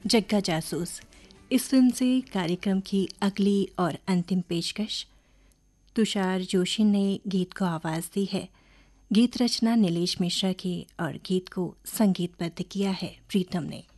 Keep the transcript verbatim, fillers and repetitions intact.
जग्गा जासूस। इस फिल्म से कार्यक्रम की अगली और अंतिम पेशकश। तुषार जोशी ने गीत को आवाज़ दी है। गीत रचना नीलेश मिश्रा की और गीत को संगीतबद्ध किया है प्रीतम ने।